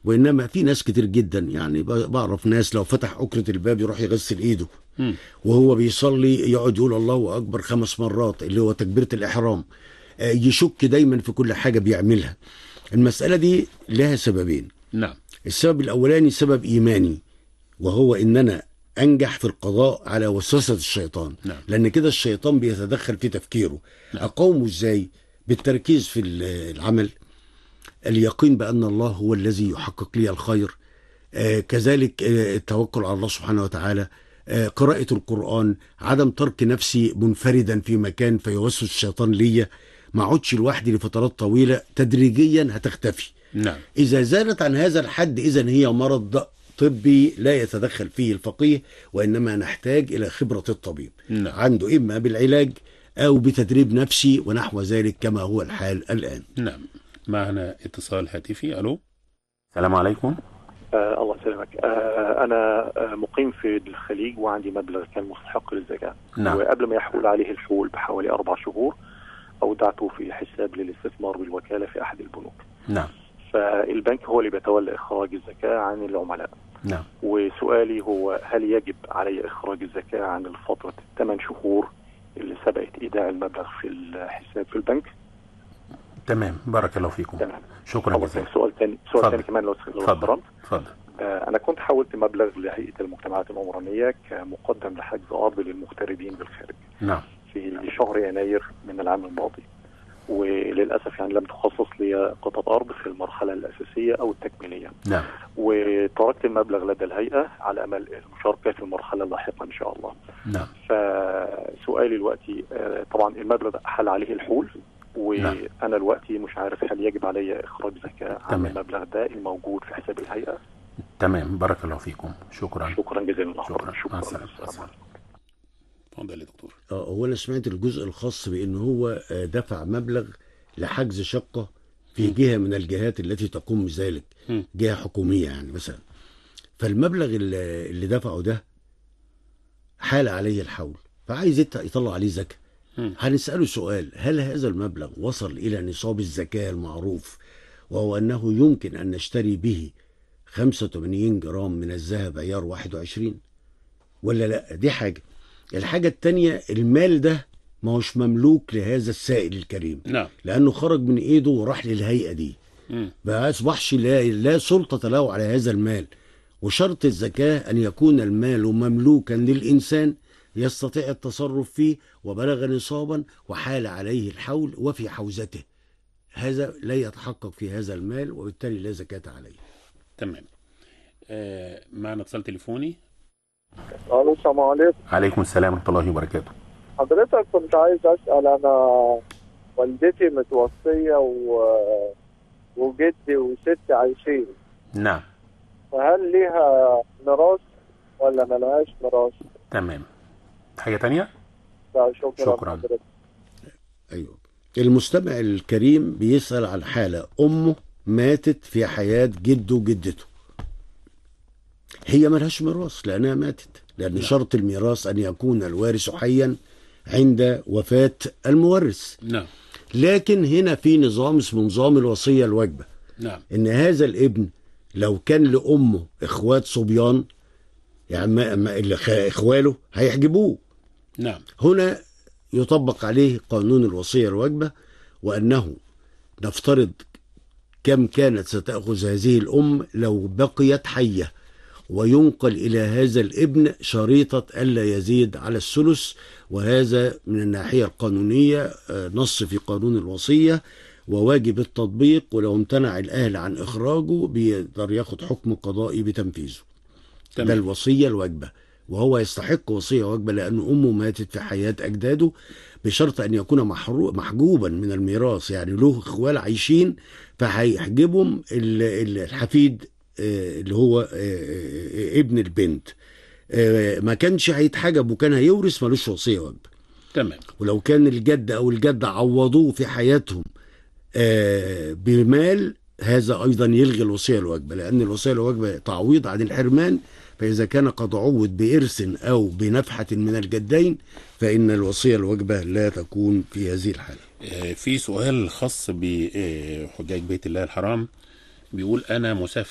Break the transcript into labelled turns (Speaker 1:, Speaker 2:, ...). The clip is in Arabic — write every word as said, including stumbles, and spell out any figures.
Speaker 1: وإنما في ناس كتير جدا، يعني بعرف ناس لو فتح أكرة الباب يروح يغسل إيده م. وهو بيصلي يقعد يقول الله أكبر خمس مرات اللي هو تكبيرة الإحرام، يشك دايما في كل حاجة بيعملها. المسألة دي لها سببين.
Speaker 2: نعم.
Speaker 1: السبب الأولاني سبب إيماني، وهو إن أنا أنجح في القضاء على وسوسة الشيطان.
Speaker 2: نعم.
Speaker 1: لأن كده الشيطان بيتدخل في تفكيره. نعم. أقومه إزاي؟ بالتركيز في العمل، اليقين بأن الله هو الذي يحقق لي الخير، آه كذلك آه التوكل على الله سبحانه وتعالى، آه قراءة القرآن، عدم ترك نفسي منفردا في مكان فيوسوس الشيطان ليا، ما اقعدش لوحدي لفترات طويلة، تدريجيا هتختفي.
Speaker 2: نعم.
Speaker 1: إذا زادت عن هذا الحد إذن هي مرض طبي لا يتدخل فيه الفقيه، وإنما نحتاج إلى خبرة الطبيب.
Speaker 2: نعم.
Speaker 1: عنده إما بالعلاج أو بتدريب نفسي ونحو ذلك كما هو الحال الآن.
Speaker 2: نعم. معنا اتصال هاتفي. ألو، السلام عليكم.
Speaker 3: آه الله يسلمك. آه أنا مقيم في الخليج وعندي مبلغ كان مستحق للزكاة.
Speaker 2: نعم.
Speaker 3: وقبل ما يحول عليه الحول بحوالي أربع شهور أودعته في حساب للاستثمار بالوكالة في أحد البنوك.
Speaker 2: نعم.
Speaker 3: فالبنك هو اللي بيتولى إخراج الزكاة عن العملاء.
Speaker 2: نعم.
Speaker 3: وسؤالي هو هل يجب علي إخراج الزكاة عن الفترة الثمان شهور اللي سبقت إيداع المبلغ في الحساب في البنك؟
Speaker 2: تمام، بارك الله فيكم.
Speaker 3: تمام.
Speaker 2: شكرا جزيلا.
Speaker 3: سؤال ثاني سؤال ثاني كمان لو
Speaker 2: تفضل. تفضل.
Speaker 3: آه أنا كنت حولت مبلغ لهيئة المجتمعات العمرانية كمقدم لحجز أرض للمغتربين بالخارج.
Speaker 2: نعم.
Speaker 3: في شهر يناير من العام الماضي، وللأسف يعني لم تخصص لي قطعة أرض في المرحلة الأساسية أو التكميلية.
Speaker 2: نعم.
Speaker 3: وتركت المبلغ لدى الهيئة على أمل المشاركة في المرحلة اللاحقة إن شاء الله.
Speaker 2: نعم.
Speaker 3: فسؤالي دلوقتي طبعا المبلغ حل عليه الحول، وأنا نعم. دلوقتي مش عارف هل يجب علي إخراج زكاة عن المبلغ ده الموجود في حساب الهيئة.
Speaker 2: تمام، بارك الله فيكم. شكرا.
Speaker 3: شكرا جزيلا.
Speaker 2: شكرا.
Speaker 3: شكرا.
Speaker 2: شكرا. اتفضل يا دكتور.
Speaker 1: اه هو انا سمعت الجزء الخاص بان هو دفع مبلغ لحجز شقه في جهه من الجهات التي تقوم بذلك، جهه حكوميه يعني مثلا، فالمبلغ اللي دفعه ده حال عليه الحول فعايز يطلع عليه زكاه. هنساله سؤال: هل هذا المبلغ وصل الى نصاب الزكاه المعروف، وهو انه يمكن ان نشتري به خمسة وثمانين جرام من الذهب عيار واحد وعشرين ولا لا؟ دي حاجه. الحاجة التانية، المال ده ما هوش مملوك لهذا السائل الكريم.
Speaker 2: نعم.
Speaker 1: لأنه خرج من إيده وراح للهيئة دي، ما أصبحش لا, لا سلطة له على هذا المال. وشرط الزكاة أن يكون المال مملوكا للإنسان يستطيع التصرف فيه وبلغ نصابا وحال عليه الحول وفي حوزته، هذا لا يتحقق في هذا المال وبالتالي لا زكاة عليه.
Speaker 2: تمام. آه معنا اتصال تليفوني.
Speaker 4: الو، السلام عليكم.
Speaker 2: عليكم السلام ورحمه الله وبركاته.
Speaker 4: حضرتك كنت عايز اسال، انا والدتي متوفيه و... وجدي وستي عايشين.
Speaker 2: نعم.
Speaker 4: فهل ليها ميراث ولا ملهاش ميراث؟
Speaker 2: تمام. حاجه ثانيه؟
Speaker 4: لا شكرا.
Speaker 2: شكرا
Speaker 4: حضرتك.
Speaker 1: ايوه، المستمع الكريم بيسال عن حاله امه ماتت في حياه جده وجدته، هي ملهاش ميراث لأنها ماتت، لأن نعم. شرط الميراث أن يكون الوارث حيا عند وفاة المورث.
Speaker 2: نعم.
Speaker 1: لكن هنا في نظام اسمه نظام الوصية الواجبة.
Speaker 2: نعم. إن
Speaker 1: هذا الابن لو كان لأمه إخوات صبيان، يعني ما ما اللي إخواله هيحجبوه.
Speaker 2: نعم.
Speaker 1: هنا يطبق عليه قانون الوصية الواجبة، وأنه نفترض كم كانت ستأخذ هذه الأم لو بقيت حية، وينقل إلى هذا الابن شريطة ألا يزيد على الثلث، وهذا من الناحية القانونية نص في قانون الوصية وواجب التطبيق، ولو امتنع الأهل عن إخراجه بيقدر ياخد حكم قضائي بتنفيذه. تمام. ده الوصية الواجبة، وهو يستحق وصية واجبة لأن أمه ماتت في حياة أجداده، بشرط أن يكون محجوبا من الميراث، يعني له إخوال عايشين فهيحجبهم الحفيد اللي هو ابن البنت، ما كانش هيتحجب وكان هيورث ملوش وصية واجبة.
Speaker 2: تمام.
Speaker 1: ولو كان الجد أو الجدة عوضوه في حياتهم بمال، هذا أيضا يلغي الوصية الواجبة، لأن الوصية الواجبة تعويض عن الحرمان، فإذا كان قد عوض بإرث أو بنفحة من الجدين فإن الوصية الواجبة لا تكون في هذه الحالة.
Speaker 2: في سؤال خاص بحجاج بيت الله الحرام، بيقول أنا مسافر